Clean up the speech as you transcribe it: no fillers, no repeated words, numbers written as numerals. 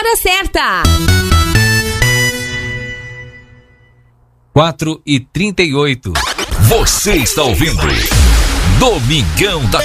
hora certa. 4h38. Você está ouvindo Domingão da